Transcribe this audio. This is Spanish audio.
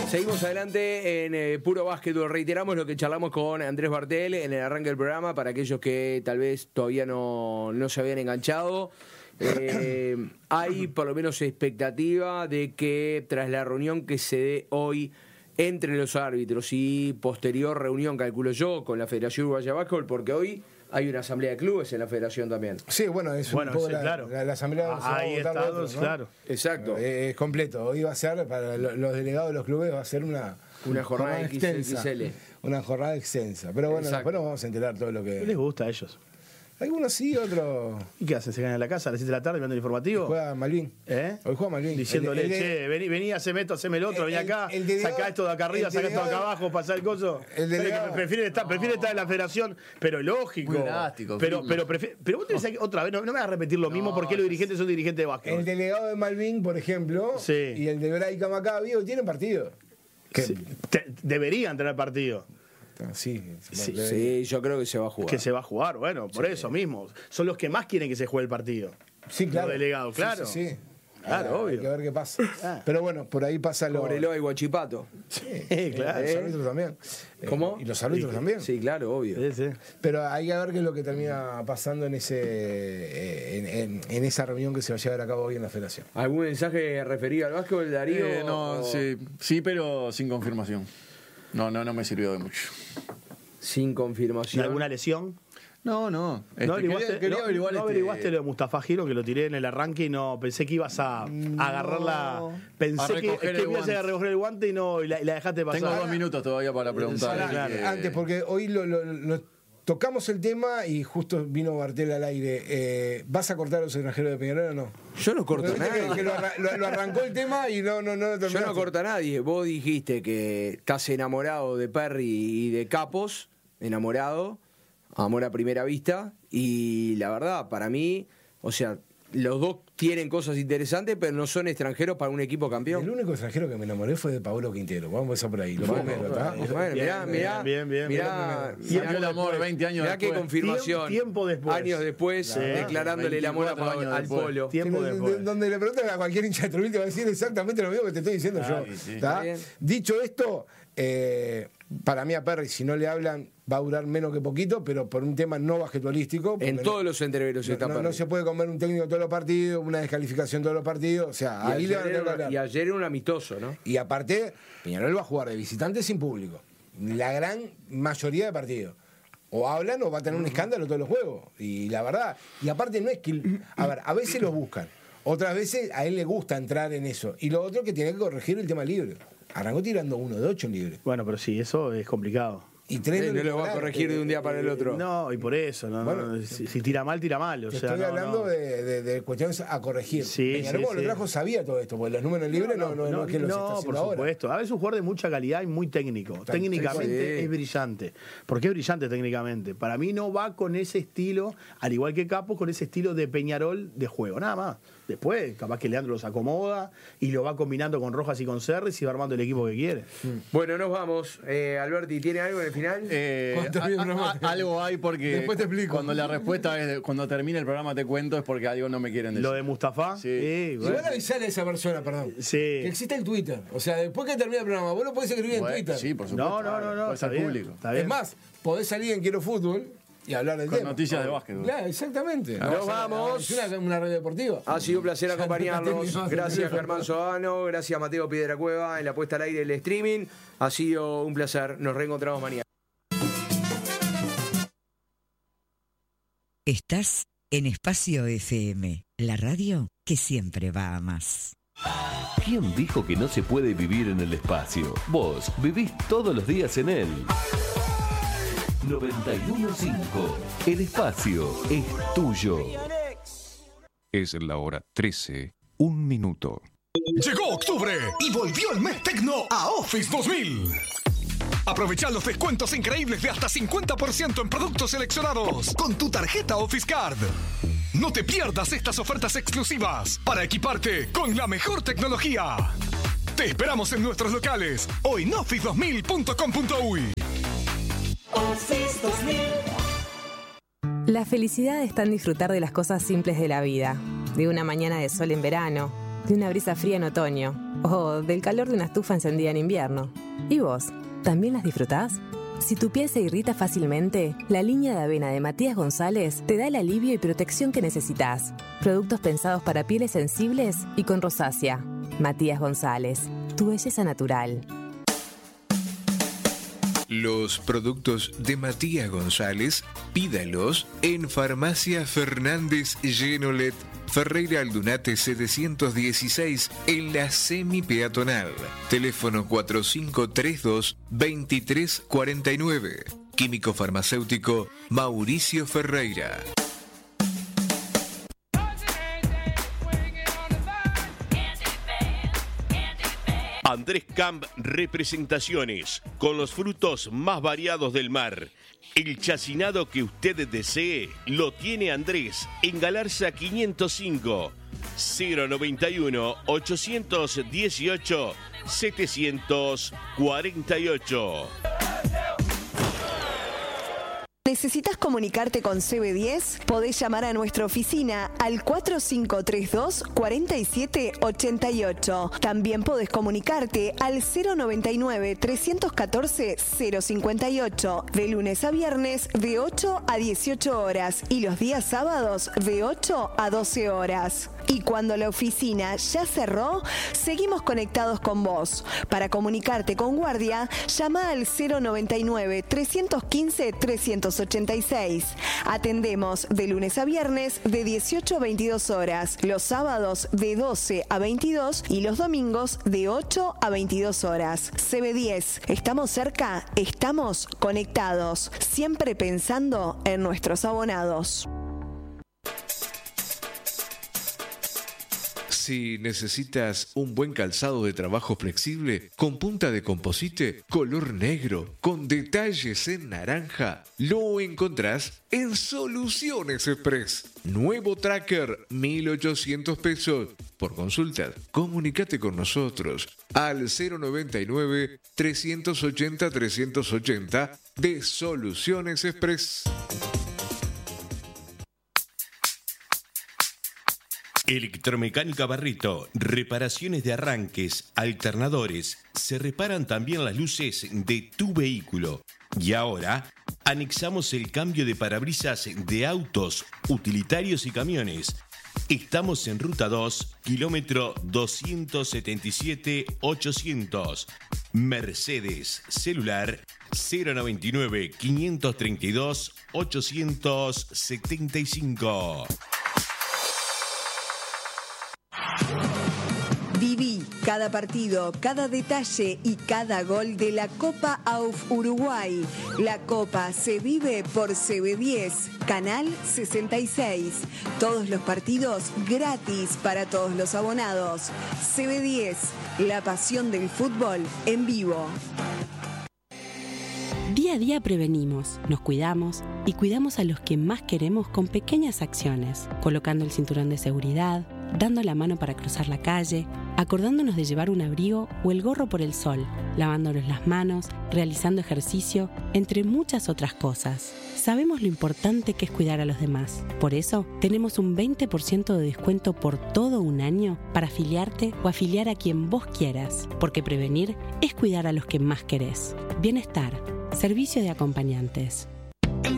Seguimos adelante en Puro Básquetbol. Reiteramos lo que charlamos con Andrés Bartel en el arranque del programa para aquellos que tal vez todavía no se habían enganchado. Hay por lo menos expectativa de que tras la reunión que se dé hoy entre los árbitros y posterior reunión, calculo yo, con la Federación Uruguaya de Básquetbol, porque hoy hay una asamblea de clubes en la federación también. Sí, bueno, es un poco sí, claro. la asamblea ahí está, ¿no? Claro. Exacto. Es completo. Hoy va a ser, para los delegados de los clubes, va a ser una jornada extensa. XXL. Una jornada extensa. Pero bueno, Exacto. después nos vamos a enterar todo lo que... ¿Qué les gusta a ellos? Algunos sí, otros... ¿Y qué hacen? ¿Se quedan en la casa a las 7 de la tarde mirando el informativo? Juega Malvin. Hoy juega Malvin. Diciéndole, che, vení, haceme esto, haceme el otro, vení acá, sacá esto de acá arriba, sacá esto de acá abajo, pasá el coso. Prefiere estar en la federación, pero lógico. Muy drástico, pero vos tenés que, otra vez, no me vas a repetir lo mismo porque los dirigentes son dirigentes de básquet. El delegado de Malvin, por ejemplo, sí, y el de Braica Maccabi tienen partido. Sí, deberían tener partido. Sí, yo creo que se va a jugar. Que se va a jugar, bueno, por eso mismo. Son los que más quieren que se juegue el partido. Sí, claro. Los delegados, claro. Sí. Claro, obvio. Hay que ver qué pasa. Pero bueno, por ahí pasa lo... Cobreloa y Guachipato. Sí, claro. Los árbitros también. ¿Cómo? Y los árbitros también. Sí, claro, obvio. Sí. Pero hay que ver qué es lo que termina pasando en esa reunión que se va a llevar a cabo hoy en la federación. ¿Algún mensaje referido al básquetbol, Darío? No, sí, pero sin confirmación. No me sirvió de mucho. Sin confirmación. ¿Alguna lesión? No. ¿No averiguaste lo de Mustafa Giro, que lo tiré en el arranque y no pensé que ibas a agarrarla? Pensé que ibas a recoger el guante y la dejaste pasar. Tengo 2 minutos todavía para preguntar. Antes, porque hoy lo tocamos el tema y justo vino Bartel al aire. ¿Vas a cortar a los extranjeros de Peñarol o no? Yo no corto a nadie. Que lo arrancó el tema y no Yo no corto a nadie. Vos dijiste que estás enamorado de Perry y de Capos, amor a primera vista, y la verdad, para mí, o sea, los dos tienen cosas interesantes, pero no son extranjeros para un equipo campeón. El único extranjero que me enamoré fue de Paolo Quintero. Vamos a empezar por ahí. Lo primero, ¿está? Bien. Mirá el amor, 20 años mirá después. Qué confirmación. Tiempo después. Años después, declarándole el amor al Polo. Tiempo después. Donde le preguntan a cualquier hincha de Trujillo te va a decir exactamente lo mismo que te estoy diciendo yo. Sí. Dicho esto, para mí a Perry, si no le hablan, va a durar menos que poquito, pero por un tema no basquetbolístico. En todos los entreveros está Perry. No se puede comer un técnico todos los partidos, una descalificación todos los partidos. O sea, ahí le van a tener que hablar. Y ayer era un amistoso, ¿no? Y aparte, Peñarol va a jugar de visitante sin público. La gran mayoría de partidos. O hablan o va a tener un escándalo todos los juegos. Y la verdad, y aparte no es que... A ver, a veces los buscan. Otras veces a él le gusta entrar en eso. Y lo otro que tiene que corregir el tema libre. Arrancó tirando 1 de 8 en libre. Bueno, pero sí, eso es complicado. Y 3 no lo va a corregir de un día para el otro. No, y por eso. Bueno, si tira mal, tira mal. O sea, estoy hablando de cuestiones a corregir. Peñarol cuando lo trajo sabía todo esto, porque los números en libre no es que los está haciendo por supuesto. ahora. A veces es un jugador de mucha calidad y muy técnico. Técnicamente es brillante. ¿Por qué es brillante técnicamente? Para mí no va con ese estilo, al igual que Capos, con ese estilo de Peñarol de juego. Nada más. Después, capaz que Leandro los acomoda y lo va combinando con Rojas y con Serres y va armando el equipo que quiere. Bueno, nos vamos. Alberti, ¿tiene algo en el final? Algo hay porque después te explico. Cuando la respuesta es cuando termine el programa te cuento es porque algo no me quieren decir. ¿Lo de Mustafa? Sí. Bueno. Igual avisarle a esa persona, perdón. Sí. Que existe el Twitter. O sea, después que termine el programa, vos lo podés escribir en Twitter. Sí, por supuesto. No. Puede ser público. Está bien. Es más, podés salir en Quiero Fútbol y hablar del Con tema. noticias de básquet. Claro, exactamente. Nos vamos. Es una red deportiva. Ha sido un placer Ya acompañarnos. no Gracias Germán Sodano, gracias Mateo Piedracueva en la puesta al aire del streaming. Ha sido un placer. Nos reencontramos mañana. Estás en Espacio FM, la radio que siempre va a más. ¿Quién dijo que no se puede vivir en el espacio? Vos vivís todos los días en él. 91.5. El espacio es tuyo. Es la hora 13, 1 minuto. Llegó octubre y volvió el mes tecno a Office 2000. Aprovecha los descuentos increíbles de hasta 50% en productos seleccionados con tu tarjeta Office Card. No te pierdas estas ofertas exclusivas para equiparte con la mejor tecnología. Te esperamos en nuestros locales o en office2000.com.uy. Office 2000. La felicidad está en disfrutar de las cosas simples de la vida, de una mañana de sol en verano, de una brisa fría en otoño o del calor de una estufa encendida en invierno. ¿Y vos? ¿También las disfrutás? Si tu piel se irrita fácilmente, la línea de avena de Matías González te da el alivio y protección que necesitas. Productos pensados para pieles sensibles y con rosácea. Matías González, tu belleza natural. Los productos de Matías González, pídalos en Farmacia Fernández Genolet, Ferreira Aldunate 716, en la semi-peatonal. Teléfono 4532-2349. Químico farmacéutico Mauricio Ferreira. Andrés Camp Representaciones, con los frutos más variados del mar. El chacinado que usted desee lo tiene Andrés en Galarza 505, 091 818 748. ¿Necesitas comunicarte con CB10? Podés llamar a nuestra oficina al 4532-4788. También podés comunicarte al 099-314-058. De lunes a viernes de 8 a 18 horas y los días sábados de 8 a 12 horas. Y cuando la oficina ya cerró, seguimos conectados con vos. Para comunicarte con Guardia, llama al 099-315-386. Atendemos de lunes a viernes de 18 a 22 horas, los sábados de 12 a 22 y los domingos de 8 a 22 horas. CB10, estamos cerca, estamos conectados, siempre pensando en nuestros abonados. Si necesitas un buen calzado de trabajo flexible, con punta de composite, color negro, con detalles en naranja, lo encontrás en Soluciones Express. Nuevo Tracker, 1.800 pesos. Por consulta, comunícate con nosotros al 099-380-380 de Soluciones Express. Electromecánica Barreto, reparaciones de arranques, alternadores, se reparan también las luces de tu vehículo. Y ahora, anexamos el cambio de parabrisas de autos, utilitarios y camiones. Estamos en Ruta 2, kilómetro 277-800. Mercedes, celular 099-532-875. Viví cada partido, cada detalle y cada gol de la Copa AUF Uruguay. La Copa se vive por CB10, Canal 66. Todos los partidos gratis para todos los abonados. CB10, la pasión del fútbol en vivo. Día a día prevenimos, nos cuidamos y cuidamos a los que más queremos con pequeñas acciones, colocando el cinturón de seguridad, dando la mano para cruzar la calle, acordándonos de llevar un abrigo o el gorro por el sol, lavándonos las manos, realizando ejercicio, entre muchas otras cosas. Sabemos lo importante que es cuidar a los demás. Por eso, tenemos un 20% de descuento por todo un año para afiliarte o afiliar a quien vos quieras, porque prevenir es cuidar a los que más querés. Bienestar, servicio de acompañantes.